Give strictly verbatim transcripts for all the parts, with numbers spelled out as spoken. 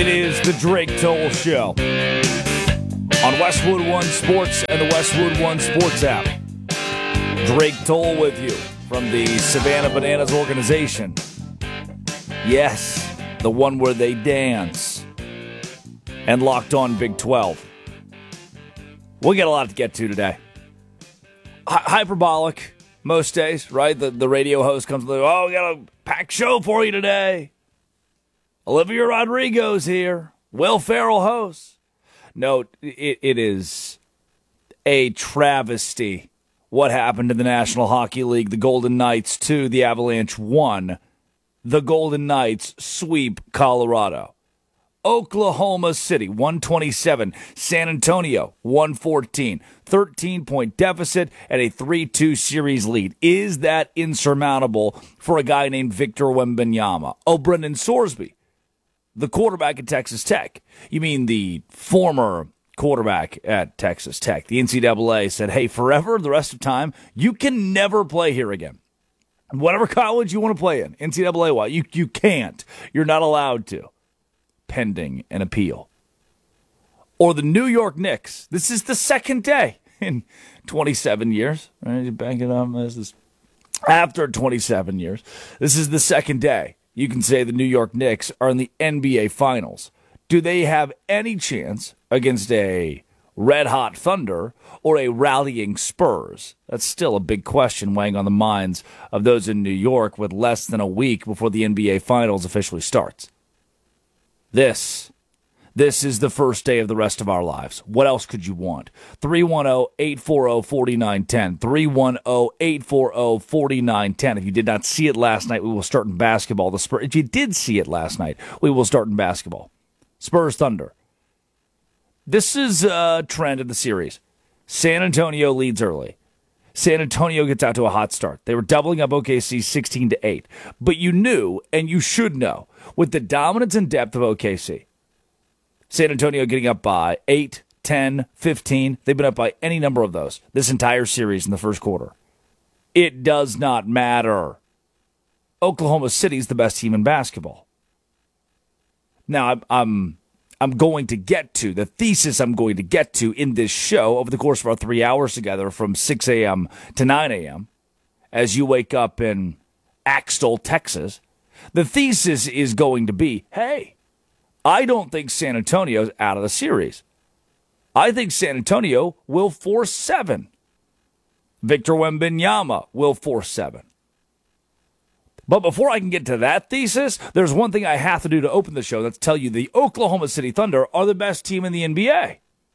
It is the Drake Toll Show on Westwood One Sports and the Westwood One Sports app. Drake Toll with you from the Savannah Bananas organization. Yes, the one where they dance. And Locked On Big twelve. We'll get a lot to get to today. Hy- hyperbolic most days, right? The, the radio host comes like, oh, we got a packed show for you today. Olivia Rodrigo's here. Will Ferrell hosts. No, it, it is a travesty what happened in the National Hockey League. The Golden Knights two, the Avalanche one. The Golden Knights sweep Colorado. Oklahoma City, one twenty-seven. San Antonio, one fourteen. thirteen-point deficit and a three two series lead. Is that insurmountable for a guy named Victor Wembanyama? Oh, Brendan Sorsby, the quarterback at Texas Tech. You mean the former quarterback at Texas Tech. The N C double A said, hey, forever, the rest of time, you can never play here again. Whatever college you want to play in, N C double A, you, you can't. You're not allowed to. Pending an appeal. Or the New York Knicks. This is the second day in twenty-seven years. Right? You bank it up. This is after twenty-seven years. This is the second day. You can say the New York Knicks are in the N B A Finals. Do they have any chance against a red-hot Thunder or a rallying Spurs? That's still a big question weighing on the minds of those in New York with less than a week before the N B A Finals officially starts. This, this is the first day of the rest of our lives. What else could you want? three one zero, eight four zero, four nine one zero. three one zero, eight four zero, four nine one zero. If you did not see it last night, we will start in basketball. The Spurs, if you did see it last night, we will start in basketball. Spurs Thunder. This is a trend of the series. San Antonio leads early. San Antonio gets out to a hot start. They were doubling up O K C sixteen to eight. But you knew, and you should know, with the dominance and depth of O K C, San Antonio getting up by eight, ten, fifteen. They've been up by any number of those this entire series in the first quarter. It does not matter. Oklahoma City's the best team in basketball. Now, I'm, I'm, I'm going to get to the thesis I'm going to get to in this show over the course of our three hours together from six a.m. to nine a.m. as you wake up in Axtell, Texas. The thesis is going to be, hey, I don't think San Antonio's out of the series. I think San Antonio will force seven. Victor Wembanyama will force seven. But before I can get to that thesis, there's one thing I have to do to open the show. That's tell you the Oklahoma City Thunder are the best team in the N B A.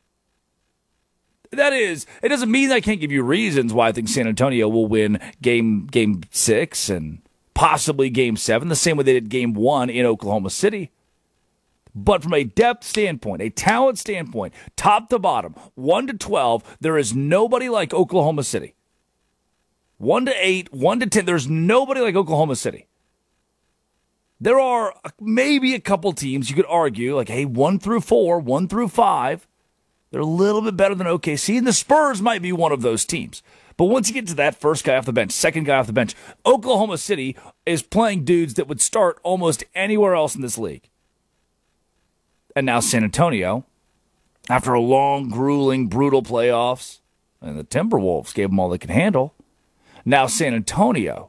That is, it doesn't mean I can't give you reasons why I think San Antonio will win game game six and possibly game seven, the same way they did game one in Oklahoma City. But from a depth standpoint, a talent standpoint, top to bottom, one to twelve, there is nobody like Oklahoma City. one to eight, one to ten, there's nobody like Oklahoma City. There are maybe a couple teams you could argue, like, hey, one through four, one through five, they're a little bit better than O K C, and the Spurs might be one of those teams. But once you get to that first guy off the bench, second guy off the bench, Oklahoma City is playing dudes that would start almost anywhere else in this league. And now San Antonio, after a long, grueling, brutal playoffs, and the Timberwolves gave them all they could handle, now San Antonio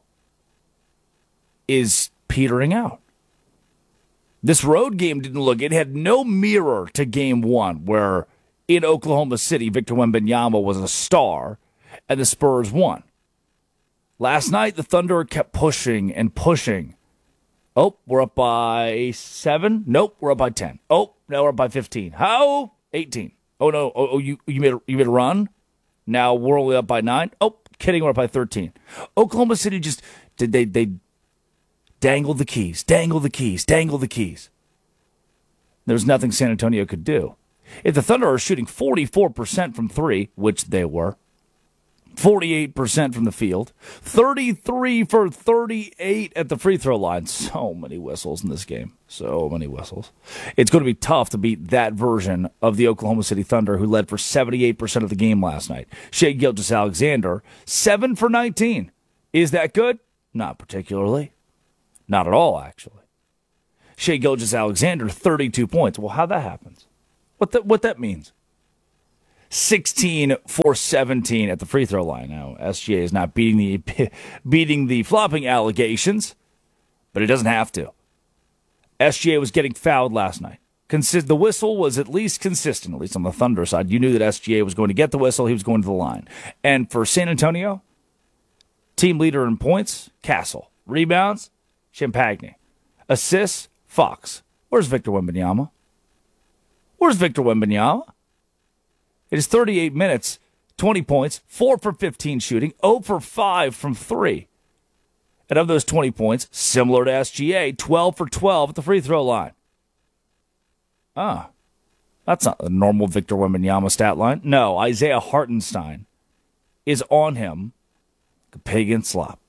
is petering out. This road game didn't look, it had no mirror to game one, where in Oklahoma City, Victor Wembanyama was a star, and the Spurs won. Last night, the Thunder kept pushing and pushing. Oh, we're up by seven. Nope, we're up by ten. Oh, now we're up by fifteen. How? eighteen. Oh, no. Oh, oh you, you, made a, you made a run? Now we're only up by nine. Oh, kidding, we're up by thirteen. Oklahoma City just, did they, they dangle the keys, dangle the keys, dangle the keys. There's nothing San Antonio could do. If the Thunder are shooting forty-four percent from three, which they were, forty-eight percent from the field, thirty-three for thirty-eight at the free throw line. So many whistles in this game. So many whistles. It's going to be tough to beat that version of the Oklahoma City Thunder, who led for seventy-eight percent of the game last night. Shai Gilgeous-Alexander, seven for nineteen. Is that good? Not particularly. Not at all, actually. Shai Gilgeous-Alexander, thirty-two points. Well, how that happens? What that what that means? sixteen for seventeen at the free throw line. Now, S G A is not beating the beating the flopping allegations, but it doesn't have to. S G A was getting fouled last night. Consist- the whistle was at least consistent, at least on the Thunder side. You knew that S G A was going to get the whistle. He was going to the line. And for San Antonio, team leader in points, Castle. Rebounds, Champagny. Assists, Fox. Where's Victor Wembanyama? Where's Victor Wembanyama? It is thirty-eight minutes, twenty points, four for fifteen shooting, zero for five from three. And of those twenty points, similar to S G A, twelve for twelve at the free throw line. Ah, that's not the normal Victor Wembanyama stat line. No, Isaiah Hartenstein is on him, like a pig in slop.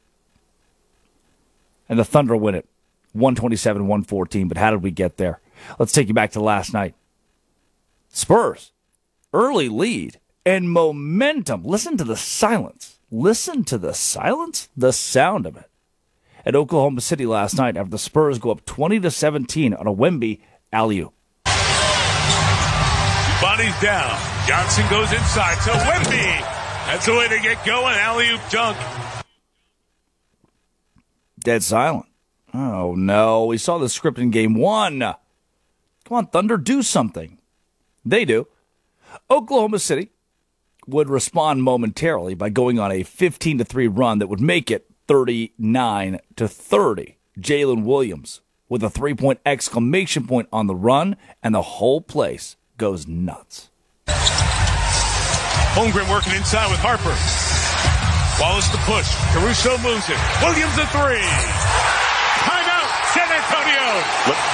And the Thunder win it, one twenty-seven one fourteen. But how did we get there? Let's take you back to last night. Spurs, early lead and momentum. Listen to the silence. Listen to the silence, the sound of it. At Oklahoma City last night after the Spurs go up twenty to seventeen on a Wemby alley-oop. Bodies down. Johnson goes inside to Wemby. That's the way to get going. Alley-oop dunk. Dead silent. Oh, no. We saw the script in game one. Come on, Thunder, do something. They do. Oklahoma City would respond momentarily by going on a fifteen to three run that would make it thirty-nine to thirty. Jalen Williams with a three-point exclamation point on the run, and the whole place goes nuts. Holmgren working inside with Harper. Wallace the push. Caruso moves it. Williams a three. Timeout, San Antonio. Look.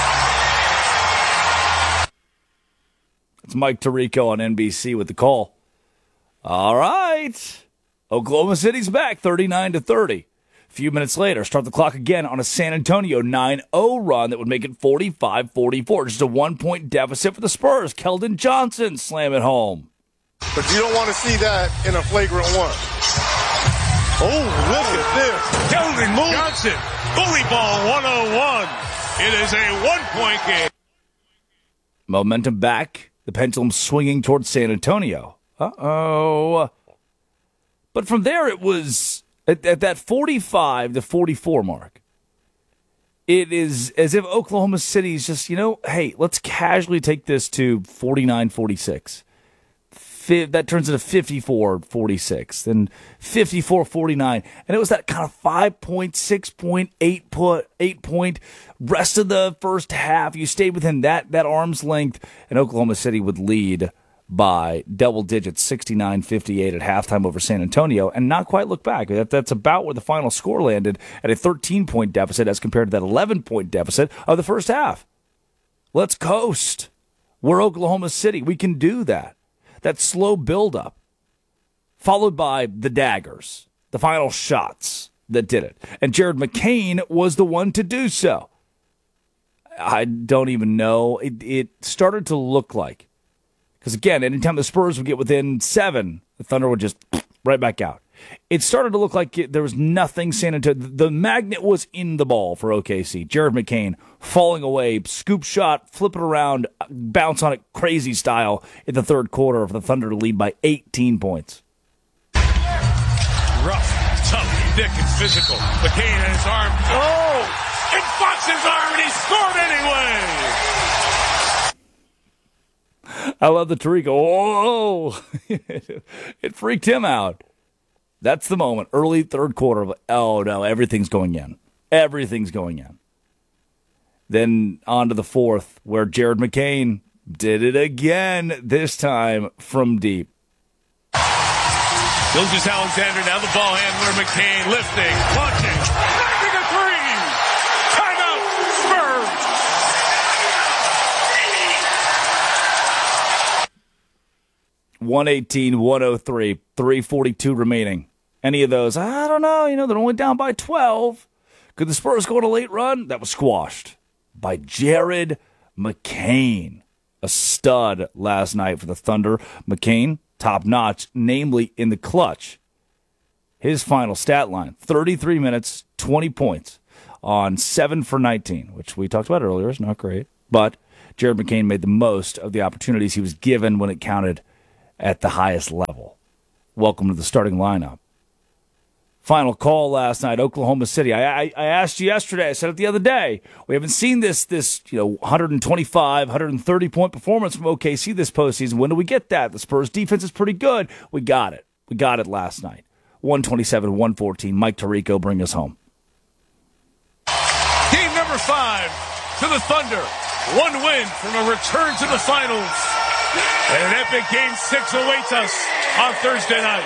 It's Mike Tirico on N B C with the call. All right. Oklahoma City's back, thirty-nine to thirty. A few minutes later, start the clock again on a San Antonio nine oh run that would make it forty-five forty-four. Just a one-point deficit for the Spurs. Keldon Johnson slam it home. But you don't want to see that in a flagrant one. Oh, look at this. Keldon Johnson, bully ball one oh one. It is a one-point game. Momentum back. The pendulum swinging towards San Antonio. Uh-oh. But from there, it was at, at that forty-five to forty-four mark. It is as if Oklahoma City is just, you know, hey, let's casually take this to forty-nine forty-six. That turns into fifty-four forty-six, then fifty-four forty-nine. And it was that kind of five point, six point, eight point, eight point rest of the first half. You stayed within that, that arm's length, and Oklahoma City would lead by double digits, sixty-nine fifty-eight at halftime over San Antonio, and not quite look back. That, that's about where the final score landed, at a thirteen-point deficit as compared to that eleven-point deficit of the first half. Let's coast. We're Oklahoma City. We can do that. That slow buildup, followed by the daggers, the final shots that did it. And Jared McCain was the one to do so. I don't even know. It, it started to look like, because again, anytime the Spurs would get within seven, the Thunder would just right back out. It started to look like it, there was nothing San Antonio. The magnet was in the ball for O K C. Jared McCain falling away, scoop shot, flip it around, bounce on it, crazy style in the third quarter for the Thunder to lead by eighteen points. Rough, tough, thick, and physical. McCain and his arm. Oh! In Fox's arm, and he scored anyway! I love the Tirico. Whoa! It freaked him out. That's the moment. Early third quarter. Of, oh, no, everything's going in. Everything's going in. Then on to the fourth, where Jared McCain did it again, this time from deep. Gilgeous-Alexander, now the ball handler, McCain lifting, launching, knocking a three! Timeout, Spurs! one eighteen one oh three, three forty-two remaining. Any of those, I don't know, you know, they're only down by twelve. Could the Spurs go on a late run? That was squashed by Jared McCain. A stud last night for the Thunder. McCain, top-notch, namely in the clutch. His final stat line, thirty-three minutes, twenty points. on seven for nineteen, which we talked about earlier is not great. But Jared McCain made the most of the opportunities he was given when it counted at the highest level. Welcome to the starting lineup. Final call last night, Oklahoma City. I, I, I asked you yesterday, I said it the other day, we haven't seen this, this you know, one twenty-five, one thirty point performance from O K C this postseason. When do we get that? The Spurs defense is pretty good. We got it. We got it last night. one twenty-seven, one fourteen. Mike Tirico, bring us home. Game number five to the Thunder. One win from a return to the finals. And an epic game six awaits us on Thursday night.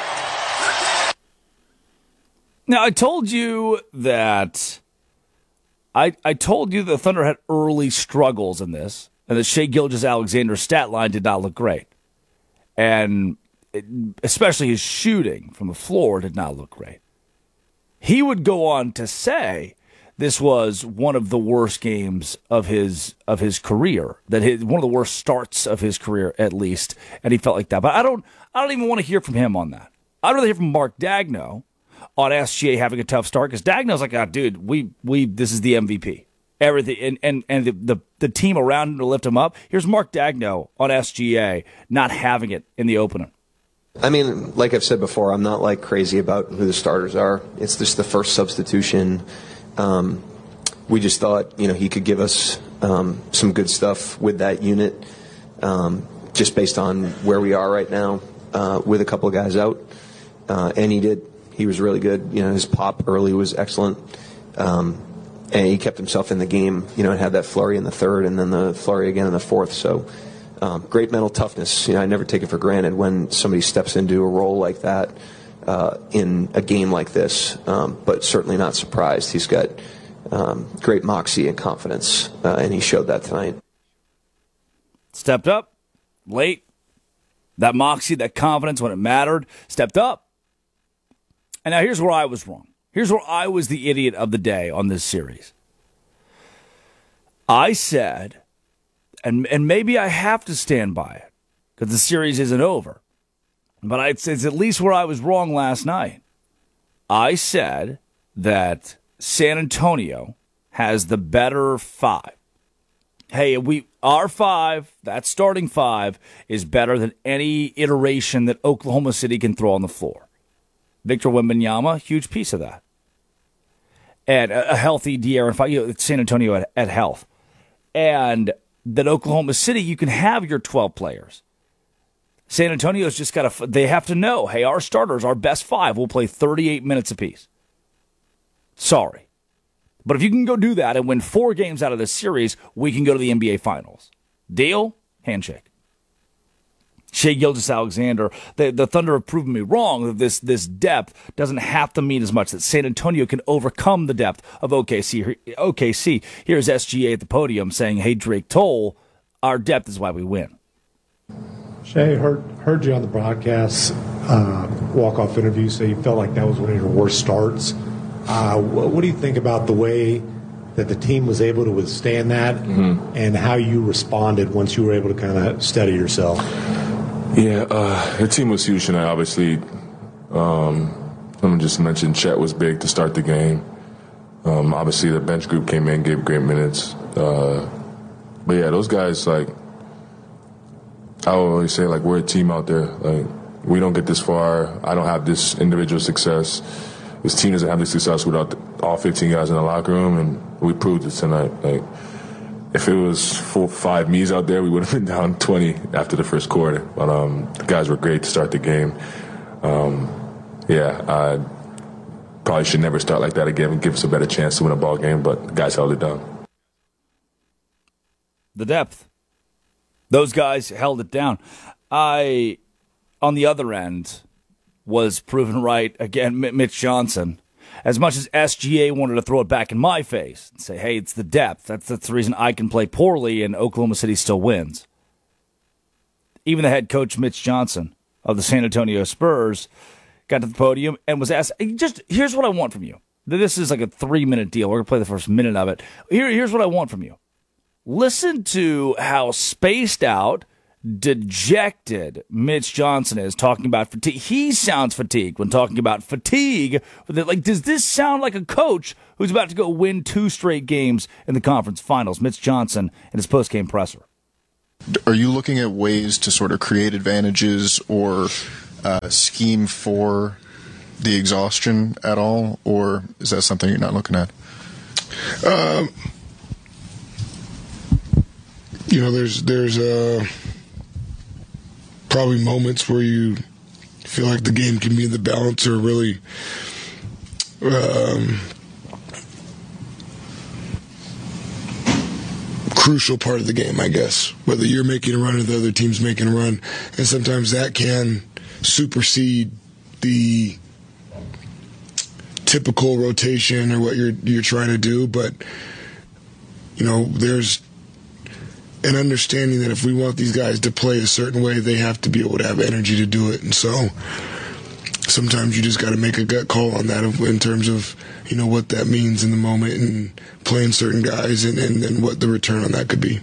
Now, I told you that I I told you the Thunder had early struggles in this, and that Shai Gilgeous-Alexander's stat line did not look great. And it, especially his shooting from the floor did not look great. He would go on to say this was one of the worst games of his of his career, that his, one of the worst starts of his career, at least, and he felt like that. But I don't I don't even want to hear from him on that. I'd rather hear from Mark Daigneault on S G A having a tough start, because Daigneault's like, oh, dude, we we this is the M V P. Everything and and, and the, the the team around him to lift him up. Here's Mark Daigneault on S G A not having it in the opener. I mean, like I've said before, I'm not like crazy about who the starters are. It's just the first substitution. Um, we just thought, you know, he could give us um, some good stuff with that unit, um, just based on where we are right now uh, with a couple of guys out, uh, and he did. He was really good. You know, his pop early was excellent, um, and he kept himself in the game. You know, and had that flurry in the third, and then the flurry again in the fourth. So, um, great mental toughness. You know, I never take it for granted when somebody steps into a role like that uh, in a game like this. Um, but certainly not surprised. He's got um, great moxie and confidence, uh, and he showed that tonight. Stepped up late. That moxie, that confidence when it mattered, stepped up. And now here's where I was wrong. Here's where I was the idiot of the day on this series. I said, and and maybe I have to stand by it because the series isn't over, but I, it's at least where I was wrong last night. I said that San Antonio has the better five. Hey, we our five, that starting five, is better than any iteration that Oklahoma City can throw on the floor. Victor Wembanyama, huge piece of that. And a, a healthy De'Aaron Fox, you know, San Antonio at, at health. And that Oklahoma City, you can have your twelve players. San Antonio's just got to, they have to know, hey, our starters, our best five, will play thirty-eight minutes apiece. Sorry. But if you can go do that and win four games out of this series, we can go to the N B A Finals. Deal? Handshake. Shai Gilgeous-Alexander, the, the Thunder have proven me wrong that this, this depth doesn't have to mean as much, that San Antonio can overcome the depth of O K C. O K C. Here's S G A at the podium saying, hey, Drake Toll, our depth is why we win. Shai, heard, heard you on the broadcast uh, walk-off interview say you felt like that was one of your worst starts. Uh, what, what do you think about the way that the team was able to withstand that, mm-hmm. and how you responded once you were able to kind of steady yourself? Yeah, uh, the team was huge tonight, obviously. Um, let me just mention Chet was big to start the game. Um, obviously, the bench group came in, gave great minutes. Uh, but, yeah, those guys, like, I always say, like, we're a team out there. Like, we don't get this far. I don't have this individual success. This team doesn't have this success without the, all fifteen guys in the locker room, and we proved it tonight. Like, if it was four, five me's out there, we would have been down twenty after the first quarter. But um, the guys were great to start the game. Um, yeah, I probably should never start like that again and give us a better chance to win a ball game, but the guys held it down. The depth. Those guys held it down. I, on the other end, was proven right. Again, Mitch Johnson. As much as S G A wanted to throw it back in my face and say, hey, it's the depth. That's, that's the reason I can play poorly and Oklahoma City still wins. Even the head coach, Mitch Johnson, of the San Antonio Spurs, got to the podium and was asked, just here's what I want from you. This is like a three-minute deal. We're going to play the first minute of it. Here, here's what I want from you. Listen to how spaced out dejected Mitch Johnson is talking about fatigue. He sounds fatigued when talking about fatigue. Like, does this sound like a coach who's about to go win two straight games in the conference finals? Mitch Johnson in his post-game presser. Are you looking at ways to sort of create advantages or uh, scheme for the exhaustion at all, or is that something you're not looking at? Um, you know, there's there's uh, probably moments where you feel like the game can be in the balance or really um, crucial part of the game, I guess. Whether you're making a run or the other team's making a run, and sometimes that can supersede the typical rotation or what you're you're trying to do. But you know, there's an understanding that if we want these guys to play a certain way, they have to be able to have energy to do it. And so sometimes you just got to make a gut call on that in terms of, you know, what that means in the moment and playing certain guys and, and, and what the return on that could be.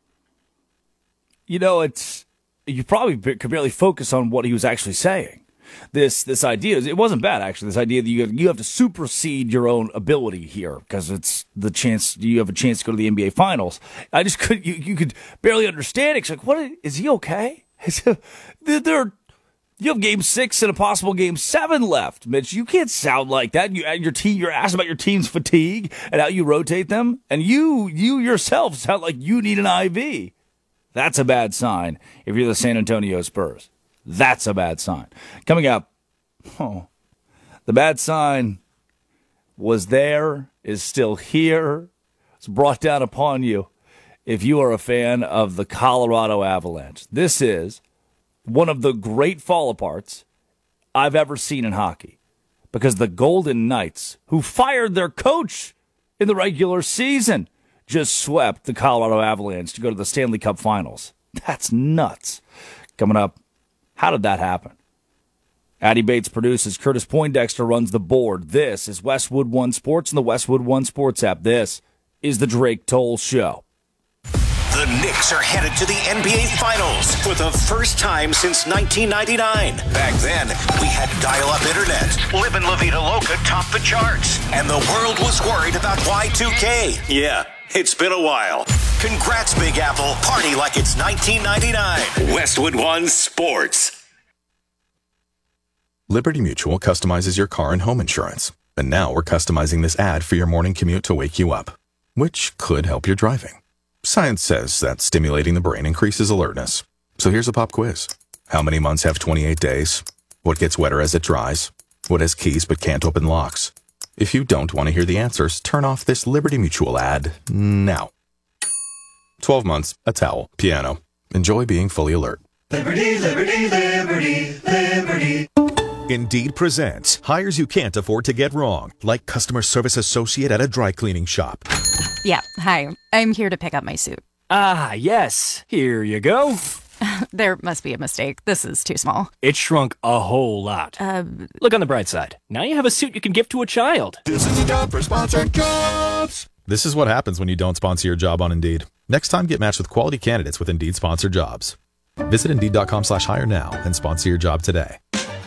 You know, it's you probably could barely focus on what he was actually saying. This this idea, it wasn't bad, actually, this idea that you have, you have to supersede your own ability here because it's the chance, you have a chance to go to the N B A Finals. I just could, you, you could barely understand it. It's like, what, is he okay? there, you have game six and a possible game seven left, Mitch. You can't sound like that. You, your team, you're asked about your team's fatigue and how you rotate them, and you, you yourself sound like you need an I V. That's a bad sign if you're the San Antonio Spurs. That's a bad sign. Coming up, oh, the bad sign was there, is still here. It's brought down upon you if you are a fan of the Colorado Avalanche. This is one of the great fall-aparts I've ever seen in hockey because the Golden Knights, who fired their coach in the regular season, just swept the Colorado Avalanche to go to the Stanley Cup Finals. That's nuts. Coming up, how did that happen? Addy Bates produces. Curtis Poindexter runs the board. This is Westwood One Sports and the Westwood One Sports app. This is the Drake Toll Show. The Knicks are headed to the N B A Finals for the first time since nineteen ninety-nine. Back then, we had dial-up internet. Livin' La Vida Loca topped the charts. And the world was worried about Y two K. Yeah, it's been a while. Congrats, Big Apple. Party like it's nineteen ninety-nine. Westwood One Sports. Liberty Mutual customizes your car and home insurance. And now we're customizing this ad for your morning commute to wake you up, which could help your driving. Science says that stimulating the brain increases alertness. So here's a pop quiz. How many months have twenty-eight days? What gets wetter as it dries? What has keys but can't open locks? If you don't want to hear the answers, turn off this Liberty Mutual ad now. twelve months, a towel, piano. Enjoy being fully alert. Liberty, liberty, liberty, liberty. Indeed presents hires you can't afford to get wrong, like customer service associate at a dry cleaning shop. Yeah, hi. I'm here to pick up my suit. Ah, yes. Here you go. There must be a mistake. This is too small. It shrunk a whole lot. Uh, Look on the bright side. Now you have a suit you can give to a child. This is a job for sponsored jobs. This is what happens when you don't sponsor your job on Indeed. Next time, get matched with quality candidates with Indeed sponsored jobs. Visit Indeed.com slash hire now and sponsor your job today.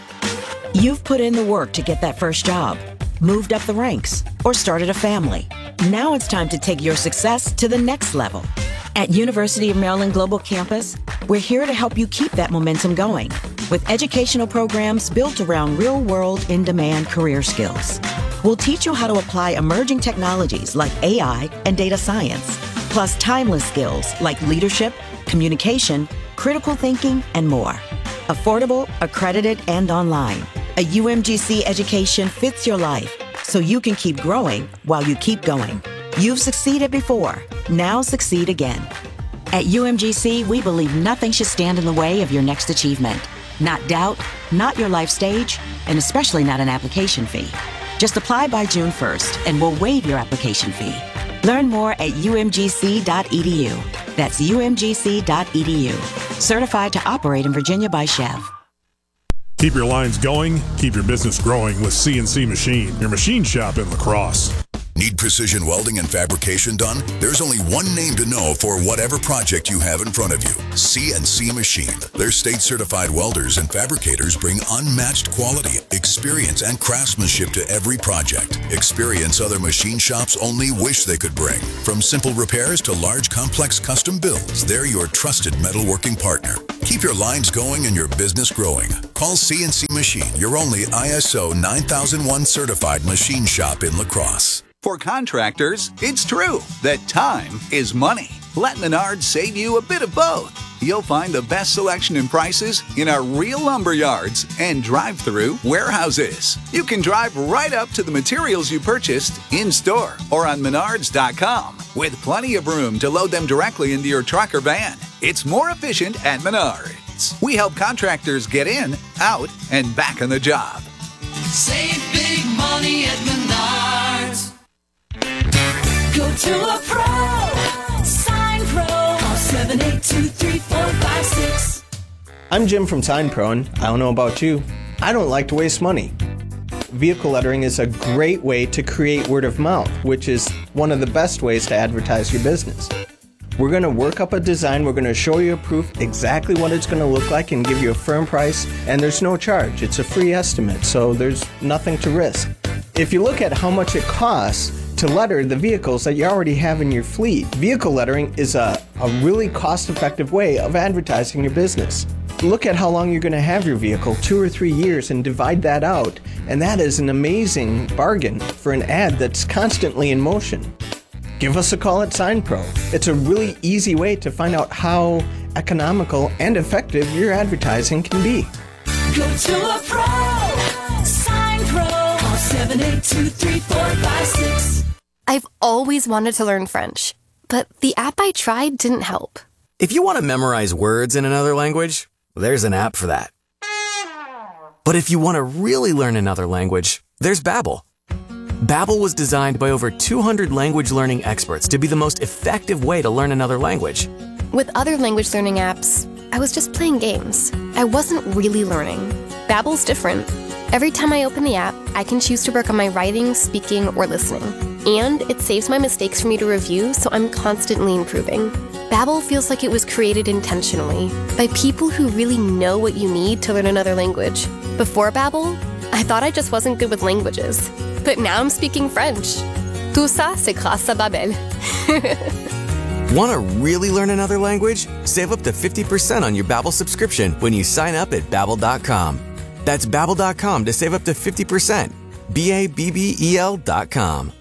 You've put in the work to get that first job, moved up the ranks, or started a family. Now it's time to take your success to the next level. At University of Maryland Global Campus, we're here to help you keep that momentum going with educational programs built around real-world, in-demand career skills. We'll teach you how to apply emerging technologies like A I and data science, plus timeless skills like leadership, communication, critical thinking, and more. Affordable, accredited, and online. A U M G C education fits your life, so you can keep growing while you keep going. You've succeeded before. Now succeed again. At U M G C, we believe nothing should stand in the way of your next achievement. Not doubt, not your life stage, and especially not an application fee. Just apply by June first, and we'll waive your application fee. Learn more at U M G C dot E D U. That's U M G C dot E D U. Certified to operate in Virginia by Chev. Keep your lines going, keep your business growing with C N C Machine, your machine shop in La Crosse. Need precision welding and fabrication done? There's only one name to know for whatever project you have in front of you. C N C Machine. Their state-certified welders and fabricators bring unmatched quality, experience, and craftsmanship to every project. Experience other machine shops only wish they could bring. From simple repairs to large, complex custom builds, they're your trusted metalworking partner. Keep your lines going and your business growing. Call C N C Machine, your only I S O nine thousand one certified machine shop in La Crosse. For contractors, it's true that time is money. Let Menards save you a bit of both. You'll find the best selection and prices in our real lumber yards and drive-through warehouses. You can drive right up to the materials you purchased in-store or on menards dot com with plenty of room to load them directly into your truck or van. It's more efficient at Menards. We help contractors get in, out, and back on the job. Save big money at Menards. Go to a pro. Sign Pro. Call seven eight two, three four five six. I'm Jim from Sign Pro, and I don't know about you, I don't like to waste money. Vehicle lettering is a great way to create word of mouth, which is one of the best ways to advertise your business. We're going to work up a design, we're going to show you a proof exactly what it's going to look like and give you a firm price, and there's no charge. It's a free estimate, so there's nothing to risk. If you look at how much it costs to letter the vehicles that you already have in your fleet, vehicle lettering is a, a really cost-effective way of advertising your business. Look at how long you're going to have your vehicle, two or three years, and divide that out, and that is an amazing bargain for an ad that's constantly in motion. Give us a call at Sign Pro. It's a really easy way to find out how economical and effective your advertising can be. Go to a pro. Sign Pro. Call seven eight two, three four five six. I've always wanted to learn French, but the app I tried didn't help. If you want to memorize words in another language, there's an app for that. But if you want to really learn another language, there's Babbel. Babbel was designed by over two hundred language learning experts to be the most effective way to learn another language. With other language learning apps, I was just playing games. I wasn't really learning. Babbel's different. Every time I open the app, I can choose to work on my writing, speaking, or listening. And it saves my mistakes for me to review, so I'm constantly improving. Babbel feels like it was created intentionally by people who really know what you need to learn another language. Before Babbel, I thought I just wasn't good with languages. But now I'm speaking French. Tout ça, c'est grâce à Babbel. Want to really learn another language? Save up to fifty percent on your Babbel subscription when you sign up at babbel dot com. That's babbel dot com to save up to fifty percent. B A B B E L dot com.